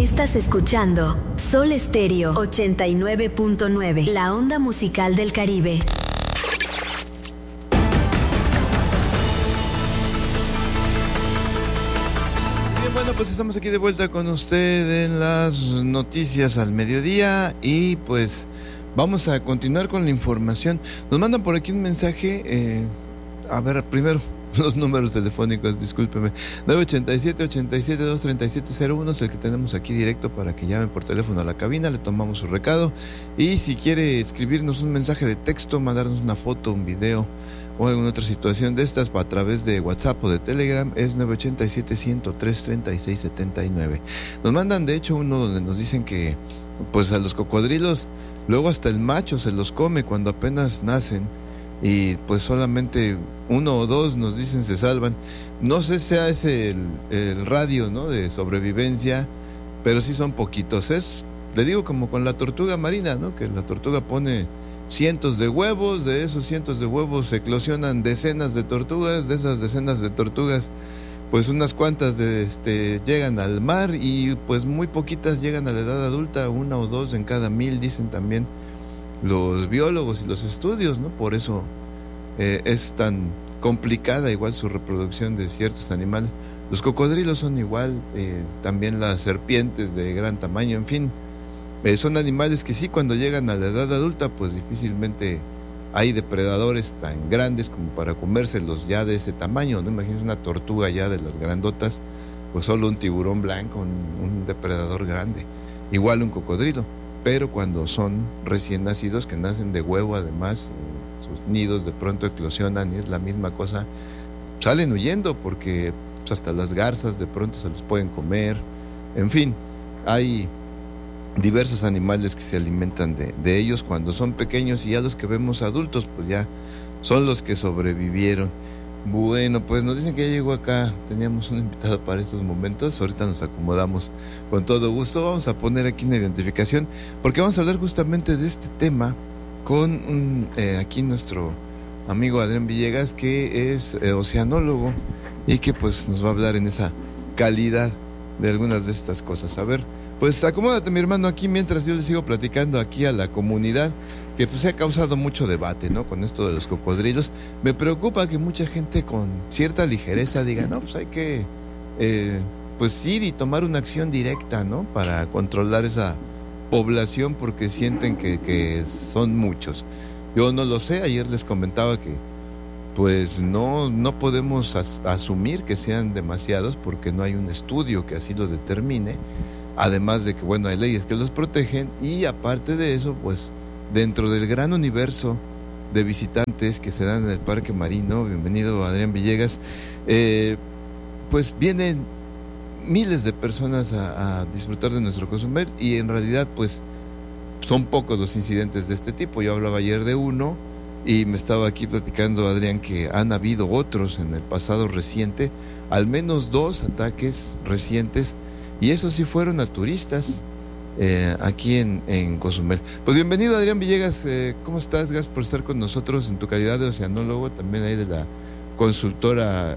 Estás escuchando Sol Estéreo 89.9, la onda musical del Caribe. Bien, bueno, pues estamos aquí de vuelta con usted en las noticias al mediodía y pues vamos a continuar con la información. Nos mandan por aquí un mensaje, a ver, primero los números telefónicos, discúlpeme. 987-87-237-01 es el que tenemos aquí directo para que llame por teléfono a la cabina, le tomamos su recado. Y si quiere escribirnos un mensaje de texto, mandarnos una foto, un video o alguna otra situación de estas a través de WhatsApp o de Telegram, es 987-103-3679. Nos mandan de hecho uno donde nos dicen que pues a los cocodrilos luego hasta el macho se los come cuando apenas nacen. Y pues solamente uno o dos nos dicen se salvan. No sé si sea ese el radio, ¿no?, de sobrevivencia, pero sí son poquitos. Le digo como con la tortuga marina, ¿no?, que la tortuga pone cientos de huevos, de esos cientos de huevos se eclosionan decenas de tortugas, de esas decenas de tortugas pues unas cuantas llegan al mar y pues muy poquitas llegan a la edad adulta, una o dos en cada 1000, dicen también los biólogos y los estudios, ¿no? Por eso es tan complicada igual su reproducción de ciertos animales. Los cocodrilos son igual, también las serpientes de gran tamaño, en fin, son animales que sí, cuando llegan a la edad adulta, pues difícilmente hay depredadores tan grandes como para comérselos ya de ese tamaño, ¿no? Imagínense una tortuga ya de las grandotas, pues solo un tiburón blanco, un depredador grande, igual un cocodrilo. Pero cuando son recién nacidos, que nacen de huevo además, sus nidos de pronto eclosionan y es la misma cosa, salen huyendo porque pues, hasta las garzas de pronto se los pueden comer. En fin, hay diversos animales que se alimentan de ellos cuando son pequeños, y ya los que vemos adultos pues ya son los que sobrevivieron. Bueno, pues nos dicen que ya llegó acá, teníamos un invitado para estos momentos, ahorita nos acomodamos con todo gusto. Vamos a poner aquí una identificación, porque vamos a hablar justamente de este tema con aquí nuestro amigo Adrián Villegas, que es oceanólogo y que pues nos va a hablar en esa calidad de algunas de estas cosas. A ver, pues acomódate, mi hermano, aquí mientras yo le sigo platicando aquí a la comunidad, que pues se ha causado mucho debate, ¿no?, con esto de los cocodrilos. Me preocupa que mucha gente con cierta ligereza diga, no, pues hay que pues ir y tomar una acción directa, ¿no?, para controlar esa población, porque sienten que son muchos. Yo no lo sé, ayer les comentaba que pues no podemos asumir que sean demasiados, porque no hay un estudio que así lo determine, además de que, bueno, hay leyes que los protegen, y aparte de eso, pues dentro del gran universo de visitantes que se dan en el Parque Marino, bienvenido Adrián Villegas, pues vienen miles de personas a disfrutar de nuestro Cozumel, y en realidad pues son pocos los incidentes de este tipo. Yo hablaba ayer de uno y me estaba aquí platicando Adrián que han habido otros en el pasado reciente, al menos 2 ataques recientes, y esos sí fueron a turistas aquí en Cozumel. Pues bienvenido Adrián Villegas, ¿cómo estás? Gracias por estar con nosotros en tu calidad de oceanólogo, también ahí de la consultora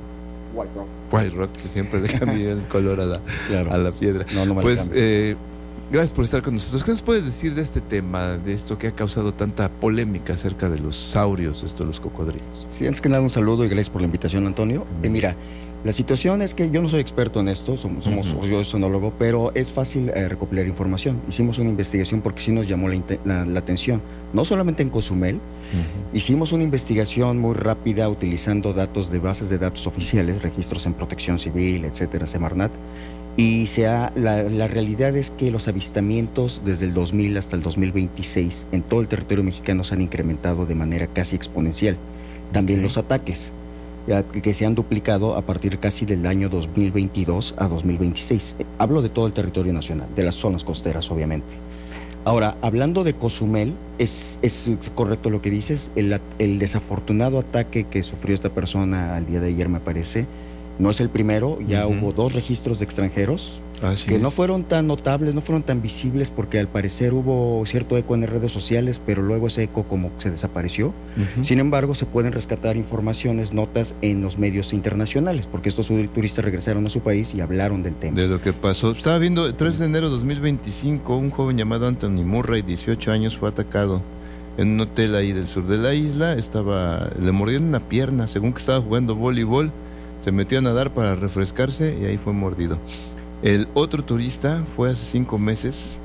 White Rock, que siempre le cambia el color a la piedra. No pues gracias por estar con nosotros. ¿Qué nos puedes decir de este tema, de esto que ha causado tanta polémica acerca de los saurios, los cocodrilos? Sí, antes que nada un saludo y gracias por la invitación, Antonio. Mira, la situación es que yo no soy experto en esto, yo soy sonólogo, pero es fácil recopilar información. Hicimos una investigación porque sí nos llamó la atención, no solamente en Cozumel. Hicimos una investigación muy rápida utilizando datos de bases de datos oficiales, registros en Protección Civil, etcétera, Semarnat, y la realidad es que los avistamientos desde el 2000 hasta el 2026 en todo el territorio mexicano se han incrementado de manera casi exponencial. También los ataques, que se han duplicado a partir casi del año 2022 a 2026. Hablo de todo el territorio nacional, de las zonas costeras, obviamente. Ahora, hablando de Cozumel, es correcto lo que dices. El desafortunado ataque que sufrió esta persona al día de ayer, me parece, No es el primero, ya hubo 2 registros de extranjeros que no fueron tan notables, no fueron tan visibles porque al parecer hubo cierto eco en redes sociales, pero luego ese eco como se desapareció. Sin embargo, se pueden rescatar informaciones, notas en los medios internacionales, porque estos turistas regresaron a su país y hablaron del tema. De lo que pasó. Estaba viendo, 3 de enero de 2025, un joven llamado Anthony Murray, 18 años, fue atacado en un hotel ahí del sur de la isla. Le mordieron una pierna, según que estaba jugando voleibol. Se metió a nadar para refrescarse y ahí fue mordido. El otro turista fue hace 5 meses.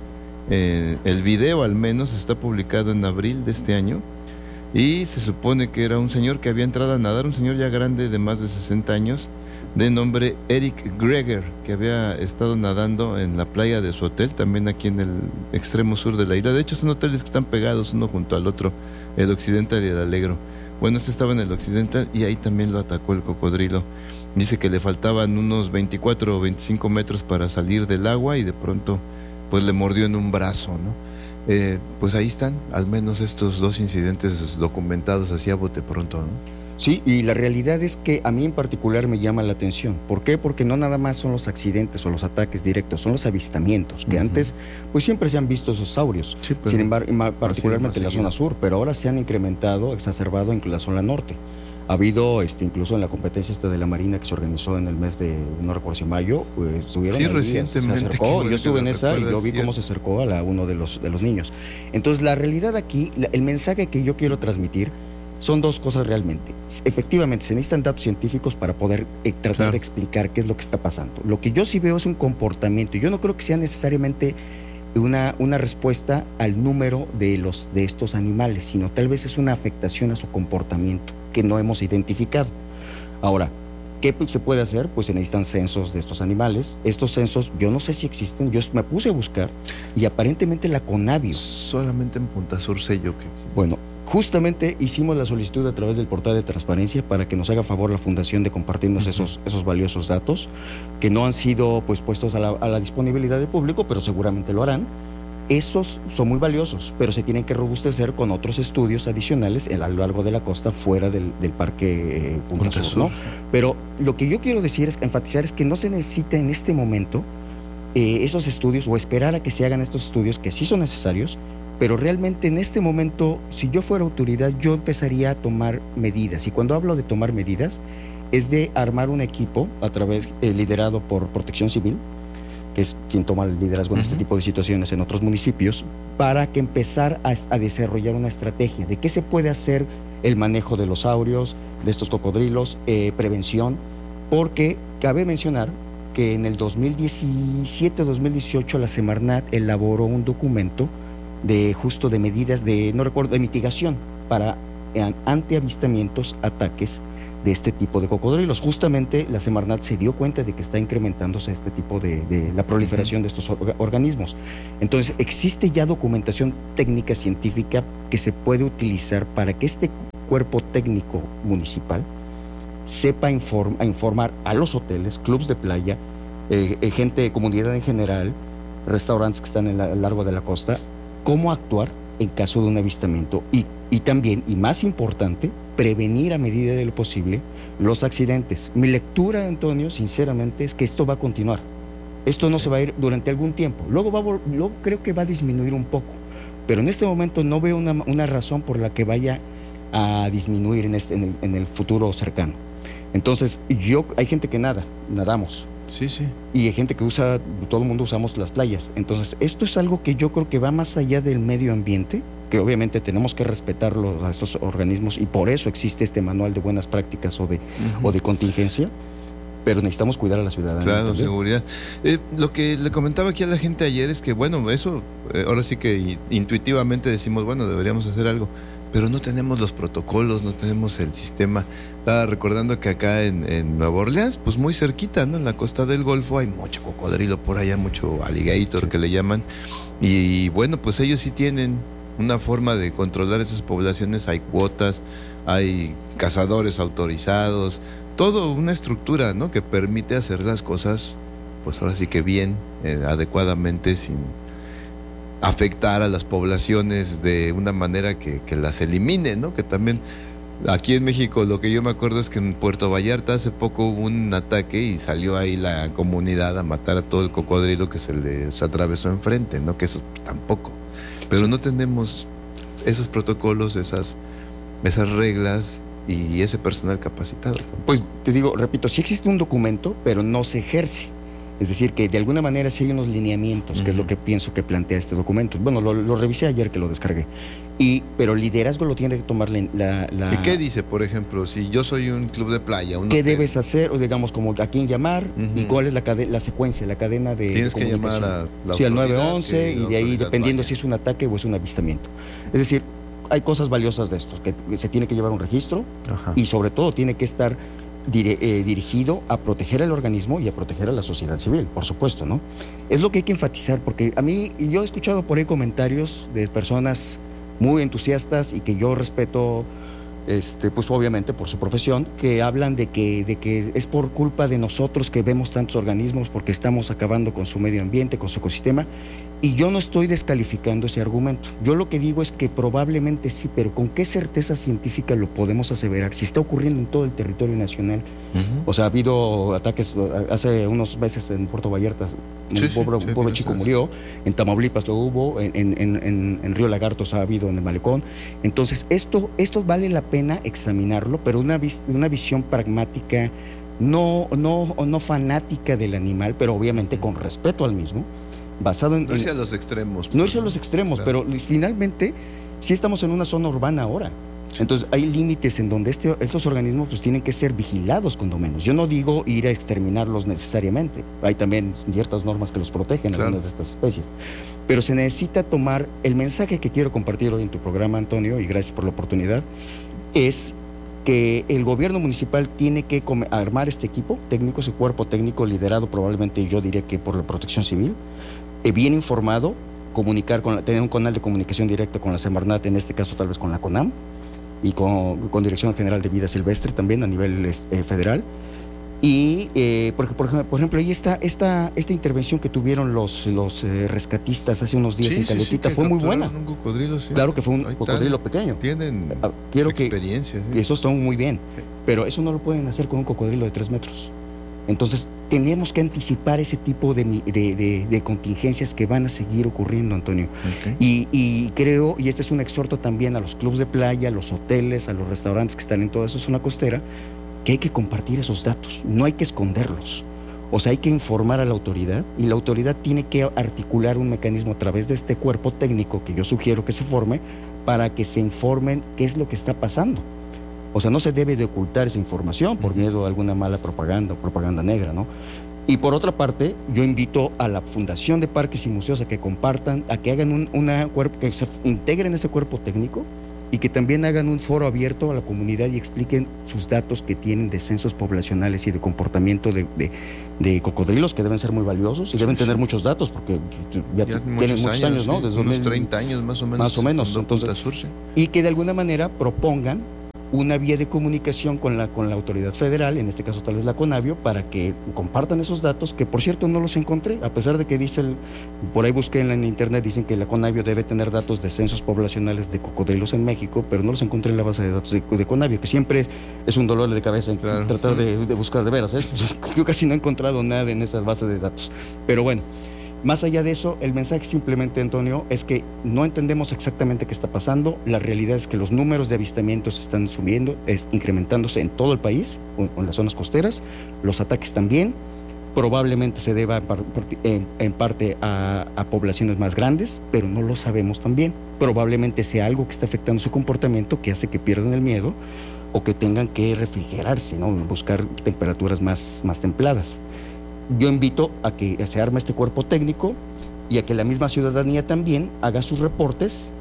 El video al menos está publicado en abril de este año. Y se supone que era un señor que había entrado a nadar, un señor ya grande de más de 60 años, de nombre Eric Greger, que había estado nadando en la playa de su hotel, también aquí en el extremo sur de la isla. De hecho, son hoteles que están pegados uno junto al otro, el Occidental y el Alegro. Bueno, este estaba en el Occidental y ahí también lo atacó el cocodrilo. Dice que le faltaban unos 24 o 25 metros para salir del agua y de pronto pues le mordió en un brazo, ¿no? Pues ahí están, al menos estos 2 incidentes documentados así a bote pronto, ¿no? Sí, y la realidad es que a mí en particular me llama la atención. ¿Por qué? Porque no nada más son los accidentes o los ataques directos, son los avistamientos, que antes pues siempre se han visto esos saurios, sí, sin embargo, particularmente en la zona sur, pero ahora se han incrementado, exacerbado en la zona norte. Ha habido incluso en la competencia de la Marina que se organizó en el mes de, no recuerdo si mayo, pues estuvieron sí, ahí, recientemente, se acercó, yo estuve en esa y yo vi cómo se acercó a uno de los niños. Entonces la realidad aquí, el mensaje que yo quiero transmitir son 2 cosas realmente. Efectivamente, se necesitan datos científicos para poder tratar de explicar qué es lo que está pasando. Lo que yo sí veo es un comportamiento. Yo no creo que sea necesariamente una respuesta al número de estos animales, sino tal vez es una afectación a su comportamiento que no hemos identificado. Ahora, ¿qué se puede hacer? Pues se necesitan censos de estos animales. Estos censos, yo no sé si existen, yo me puse a buscar y aparentemente la Conavio. Solamente en Punta Sur sé yo que existe. Bueno, justamente hicimos la solicitud a través del portal de transparencia para que nos haga favor la fundación de compartirnos esos valiosos datos que no han sido pues puestos a la disponibilidad del público, pero seguramente lo harán. Esos son muy valiosos, pero se tienen que robustecer con otros estudios adicionales a lo largo de la costa fuera del parque Punta Sur, ¿no? Pero lo que yo quiero decir enfatizar es que no se necesita en este momento esos estudios o esperar a que se hagan estos estudios que sí son necesarios, pero realmente en este momento, si yo fuera autoridad, yo empezaría a tomar medidas. Y cuando hablo de tomar medidas, es de armar un equipo a través, liderado por Protección Civil, que es quien toma el liderazgo en este tipo de situaciones en otros municipios, para que empezar a desarrollar una estrategia de qué se puede hacer el manejo de los saurios, de estos cocodrilos, prevención, porque cabe mencionar que en el 2017-2018 la Semarnat elaboró un documento de medidas de mitigación para ante avistamientos, ataques de este tipo de cocodrilos. Justamente la Semarnat se dio cuenta de que está incrementándose este tipo de la proliferación de estos organismos. Entonces existe ya documentación técnica científica que se puede utilizar para que este cuerpo técnico municipal sepa informar a los hoteles, clubs de playa, gente, comunidad en general, restaurantes que están a lo largo de la costa, cómo actuar en caso de un avistamiento y también, y más importante, prevenir a medida de lo posible los accidentes. Mi lectura, Antonio, sinceramente, es que esto va a continuar. Esto no se va a ir durante algún tiempo. Luego creo que va a disminuir un poco, pero en este momento no veo una razón por la que vaya a disminuir en el futuro cercano. Entonces, hay gente que nadamos. Sí, sí. Y hay gente que todo el mundo usamos las playas. Entonces, esto es algo que yo creo que va más allá del medio ambiente, que obviamente tenemos que respetarlo a estos organismos y por eso existe este manual de buenas prácticas o de contingencia, pero necesitamos cuidar a la ciudadanía. Claro, también. Seguridad. Lo que le comentaba aquí a la gente ayer es que, bueno, eso ahora sí que intuitivamente decimos, bueno, deberíamos hacer algo, pero no tenemos los protocolos, no tenemos el sistema. Estaba recordando que acá en Nueva Orleans, pues muy cerquita, ¿no? En la costa del Golfo hay mucho cocodrilo por allá, mucho alligator que le llaman. Y bueno, pues ellos sí tienen una forma de controlar esas poblaciones. Hay cuotas, hay cazadores autorizados, todo una estructura, ¿no? Que permite hacer las cosas, pues ahora sí que bien, adecuadamente, sin afectar a las poblaciones de una manera que las elimine, ¿no? Que también Aquí en México lo que yo me acuerdo es que en Puerto Vallarta hace poco hubo un ataque y salió ahí la comunidad a matar a todo el cocodrilo que se les atravesó enfrente, ¿no? Que eso tampoco. Pero no tenemos esos protocolos, esas reglas y ese personal capacitado tampoco. Pues te digo, repito, sí existe un documento, pero no se ejerce. Es decir, que de alguna manera sí hay unos lineamientos, que es lo que pienso que plantea este documento. Bueno, lo revisé ayer que lo descargué. Pero liderazgo lo tiene que tomar la... ¿Y qué dice, por ejemplo, si yo soy un club de playa? ¿Qué debes hacer? O digamos, como a quién llamar y cuál es la secuencia, la cadena de Tienes que llamar a la autoridad, al 911 y de ahí dependiendo si es un ataque o es un avistamiento. Es decir, hay cosas valiosas de esto, que se tiene que llevar un registro y sobre todo tiene que estar dirigido a proteger al organismo y a proteger a la sociedad civil, por supuesto, ¿no? Es lo que hay que enfatizar, porque a mí, y yo he escuchado por ahí comentarios de personas muy entusiastas y que yo respeto, pues obviamente por su profesión, que hablan de que es por culpa de nosotros que vemos tantos organismos porque estamos acabando con su medio ambiente, con su ecosistema, y yo no estoy descalificando ese argumento. Yo lo que digo es que probablemente sí, pero ¿con qué certeza científica lo podemos aseverar? Si está ocurriendo en todo el territorio nacional. O sea, ha habido ataques hace unos meses en Puerto Vallarta, un pobre chico murió, en Tamaulipas lo hubo, en Río Lagartos ha habido en el Malecón. Entonces, esto vale la pena examinarlo, pero una visión pragmática, no fanática del animal, pero obviamente con respeto al mismo, basado en... No irse a los extremos. No irse a los extremos, claro. Pero finalmente sí estamos en una zona urbana ahora. Entonces hay límites en donde estos organismos pues tienen que ser vigilados cuando menos. Yo no digo ir a exterminarlos necesariamente. Hay también ciertas normas que los protegen, claro, algunas de estas especies. Pero se necesita tomar... El mensaje que quiero compartir hoy en tu programa, Antonio, y gracias por la oportunidad, es que el gobierno municipal tiene que armar este equipo técnico, ese cuerpo técnico liderado probablemente, yo diría que por la Protección Civil, bien informado, tener un canal de comunicación directa con la Semarnat, en este caso tal vez con la CONAM, y con Dirección General de Vida Silvestre también a nivel federal. Y porque por ejemplo ahí está esta intervención que tuvieron los rescatistas hace unos días en Caletita, fue muy buena. Un cocodrilo, sí. Claro que fue un cocodrilo pequeño. Tienen experiencia. Y eso está muy bien, pero eso no lo pueden hacer con un cocodrilo de 3 metros. Entonces tenemos que anticipar ese tipo de contingencias que van a seguir ocurriendo, Antonio. Y creo, y este es un exhorto también a los clubes de playa, a los hoteles, a los restaurantes que están en toda esa zona costera, que hay que compartir esos datos, no hay que esconderlos. O sea, hay que informar a la autoridad y la autoridad tiene que articular un mecanismo a través de este cuerpo técnico que yo sugiero que se forme para que se informen qué es lo que está pasando. O sea, no se debe de ocultar esa información por miedo a alguna mala propaganda o propaganda negra, ¿no? Y por otra parte, yo invito a la Fundación de Parques y Museos a que compartan, a que hagan que se integren ese cuerpo técnico y que también hagan un foro abierto a la comunidad y expliquen sus datos que tienen de censos poblacionales y de comportamiento de cocodrilos, que deben ser muy valiosos y deben tener muchos datos porque ya tienen muchos años, ¿no? Desde unos 30 años más o menos. Más o menos. Entonces, y que de alguna manera propongan una vía de comunicación con la autoridad federal, en este caso tal vez la CONAVIO, para que compartan esos datos, que por cierto no los encontré, a pesar de que por ahí busqué en internet, dicen que la CONAVIO debe tener datos de censos poblacionales de cocodrilos en México, pero no los encontré en la base de datos de CONAVIO, que siempre es un dolor de cabeza tratar de buscar de veras, ¿eh? Yo casi no he encontrado nada en esa base de datos, pero bueno. Más allá de eso, el mensaje simplemente, Antonio, es que no entendemos exactamente qué está pasando. La realidad es que los números de avistamientos están subiendo, incrementándose en todo el país, en las zonas costeras. Los ataques también. Probablemente se deba en parte a poblaciones más grandes, pero no lo sabemos también. Probablemente sea algo que está afectando su comportamiento, que hace que pierdan el miedo o que tengan que refrigerarse, ¿no? Buscar temperaturas más templadas. Yo invito a que se arme este cuerpo técnico y a que la misma ciudadanía también haga sus reportes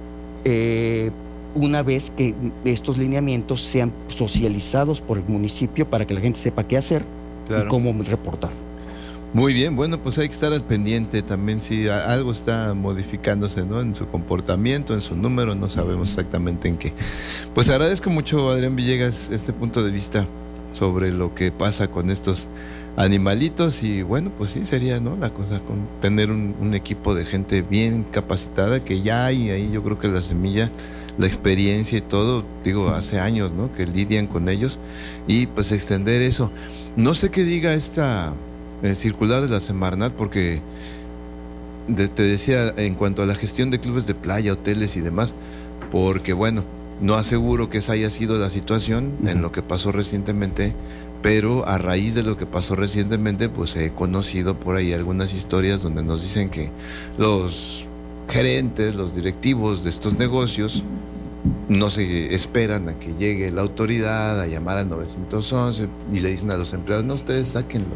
una vez que estos lineamientos sean socializados por el municipio para que la gente sepa qué hacer, claro, y cómo reportar. Muy bien, bueno, pues hay que estar al pendiente también si algo está modificándose, ¿no? En su comportamiento, en su número, no sabemos exactamente en qué. Pues agradezco mucho, Adrián Villegas, este punto de vista sobre lo que pasa con estos animalitos y bueno, pues sí, sería, ¿no?, la cosa con tener un equipo de gente bien capacitada, que ya hay ahí, yo creo que la semilla la experiencia y todo, digo, hace años, ¿no?, que lidian con ellos, y pues extender eso. No sé qué diga esta circular de la Semarnat, porque te decía en cuanto a la gestión de clubes de playa, hoteles y demás, porque bueno, no aseguro que esa haya sido la situación en lo que pasó recientemente, pero a raíz de lo que pasó recientemente, pues he conocido por ahí algunas historias donde nos dicen que los gerentes, los directivos de estos negocios no se esperan a que llegue la autoridad a llamar al 911 y le dicen a los empleados, no, ustedes sáquenlo.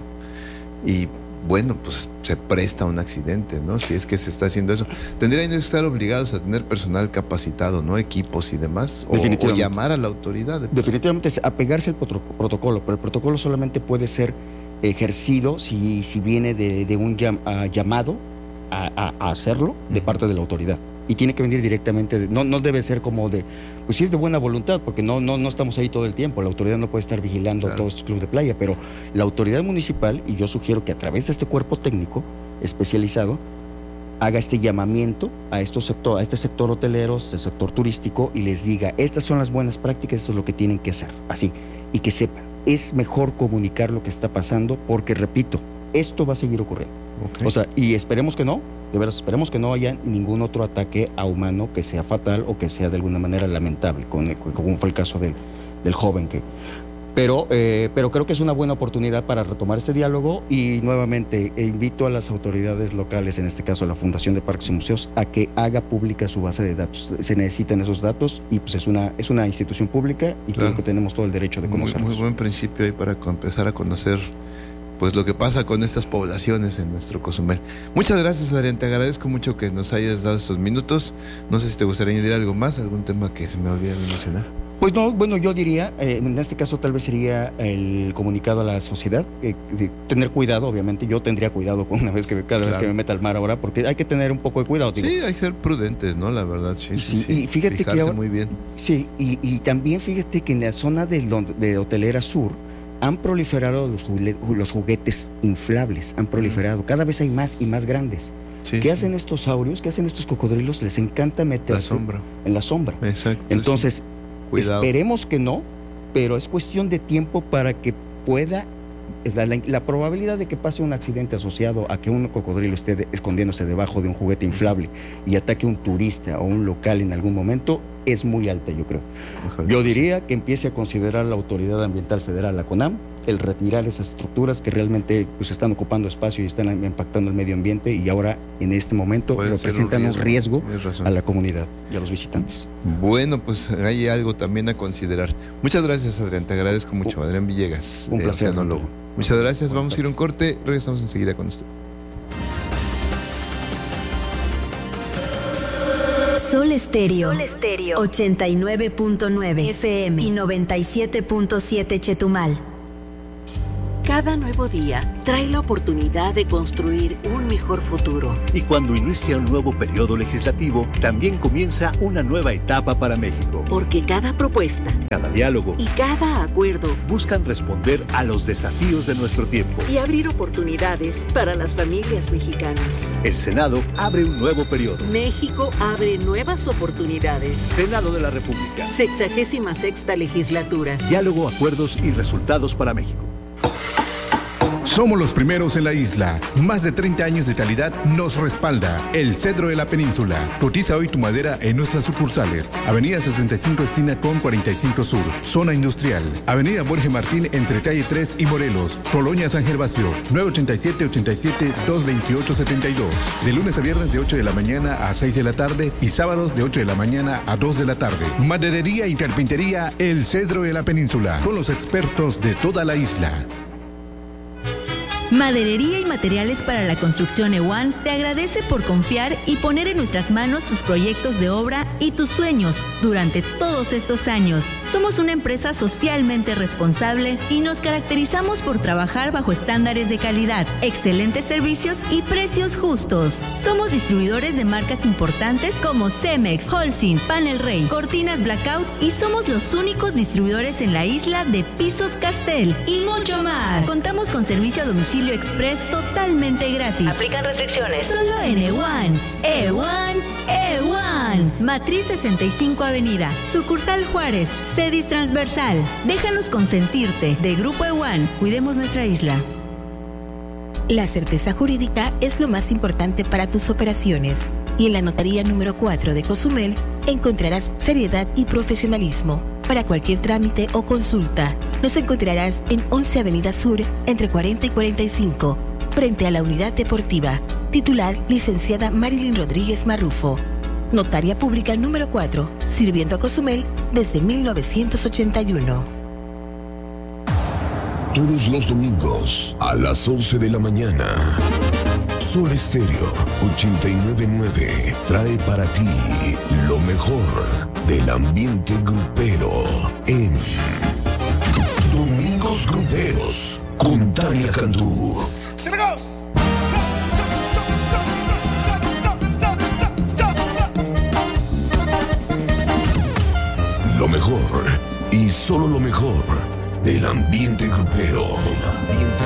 Y bueno, pues se presta un accidente, ¿no? Si es que se está haciendo eso. Tendrían que estar obligados a tener personal capacitado, ¿no? Equipos y demás. O llamar a la autoridad. Definitivamente es apegarse al protocolo, pero el protocolo solamente puede ser ejercido si viene de un llamado a hacerlo de parte de la autoridad. Y tiene que venir directamente, no debe ser como de, pues sí es de buena voluntad, porque no estamos ahí todo el tiempo, la autoridad no puede estar vigilando a todos estos clubes de playa, pero la autoridad municipal, y yo sugiero que a través de este cuerpo técnico especializado, haga este llamamiento a este sector hotelero, este sector turístico, y les diga, estas son las buenas prácticas, esto es lo que tienen que hacer, así, y que sepan, es mejor comunicar lo que está pasando, porque repito, esto va a seguir ocurriendo. Okay. O sea, y esperemos que no, de veras, esperemos que no haya ningún otro ataque a humano que sea fatal o que sea de alguna manera lamentable, como fue el caso del joven pero creo que es una buena oportunidad para retomar este diálogo, y nuevamente invito a las autoridades locales, en este caso la Fundación de Parques y Museos, a que haga pública su base de datos. Se necesitan esos datos y pues es una institución pública y creo que tenemos todo el derecho de conocerlos. Muy buen principio ahí para empezar a conocer pues lo que pasa con estas poblaciones en nuestro Cozumel. Muchas gracias, Adrián, te agradezco mucho que nos hayas dado estos minutos. No sé si te gustaría añadir algo más, algún tema que se me olvide de mencionar. Pues no, bueno, yo diría, en este caso tal vez sería el comunicado a la sociedad, de tener cuidado, obviamente. Yo tendría cuidado cada vez que me meta al mar ahora, porque hay que tener un poco de cuidado. Sí, hay que ser prudentes, ¿no? La verdad, sí. Y fíjate fijarse que ahora, muy bien. Sí, y también fíjate que en la zona de Hotelera Sur han proliferado los juguetes inflables, han proliferado. Cada vez hay más y más grandes. ¿Qué hacen estos saurios? ¿Qué hacen estos cocodrilos? Les encanta meterse en la sombra. Exacto. Entonces, esperemos que no, pero es cuestión de tiempo para que pueda. La probabilidad de que pase un accidente asociado a que un cocodrilo esté escondiéndose debajo de un juguete inflable y ataque a un turista o un local en algún momento es muy alta, yo creo. Yo diría que empiece a considerar la Autoridad Ambiental Federal, la CONAM, el retirar esas estructuras que realmente pues están ocupando espacio y están impactando el medio ambiente, y ahora en este momento representan un riesgo a la comunidad y a los visitantes. Bueno, pues hay algo también a considerar. Muchas gracias, Adrián, te agradezco mucho. Adrián Villegas, un placer, oceanólogo. Muchas gracias, vamos a ir a un corte, regresamos enseguida con usted. Sol Estéreo 89.9 FM y 97.7 Chetumal. Cada nuevo día trae la oportunidad de construir un mejor futuro. Y cuando inicia un nuevo periodo legislativo, también comienza una nueva etapa para México. Porque cada propuesta, cada diálogo y cada acuerdo buscan responder a los desafíos de nuestro tiempo y abrir oportunidades para las familias mexicanas. El Senado abre un nuevo periodo. México abre nuevas oportunidades. Senado de la República. 66ª legislatura. Diálogo, acuerdos y resultados para México. Somos los primeros en la isla. Más de 30 años de calidad nos respalda. El Cedro de la Península. Cotiza hoy tu madera en nuestras sucursales. Avenida 65 esquina con 45 Sur. Zona Industrial. Avenida Borges Martín entre calle 3 y Morelos. Colonia San Gervasio. 987-87-228-72. De lunes a viernes de 8 de la mañana a 6 de la tarde y sábados de 8 de la mañana a 2 de la tarde. Maderería y carpintería El Cedro de la Península. Con los expertos de toda la isla. Maderería y materiales para la construcción EWAN te agradece por confiar y poner en nuestras manos tus proyectos de obra y tus sueños durante todos estos años. Somos una empresa socialmente responsable y nos caracterizamos por trabajar bajo estándares de calidad, excelentes servicios y precios justos. Somos distribuidores de marcas importantes como Cemex, Holcim, Panel Rey, Cortinas Blackout, y somos los únicos distribuidores en la isla de pisos Castel y mucho más. Contamos con servicio a domicilio express totalmente gratis. Aplican restricciones. Solo en EWAN. EWAN. One, Matriz 65 Avenida, Sucursal Juárez, Cedis Transversal. Déjanos consentirte. De Grupo One, cuidemos nuestra isla. La certeza jurídica es lo más importante para tus operaciones. Y en la notaría número 4 de Cozumel encontrarás seriedad y profesionalismo. Para cualquier trámite o consulta, nos encontrarás en 11 Avenida Sur, entre 40 y 45, frente a la Unidad Deportiva. Titular, licenciada Marilyn Rodríguez Marrufo. Notaria Pública número 4, sirviendo a Cozumel desde 1981. Todos los domingos a las 11 de la mañana. Sol Estéreo 89.9 trae para ti lo mejor del ambiente grupero en Domingos Gruperos con Tania Cantú. Lo mejor y solo lo mejor del ambiente grupero.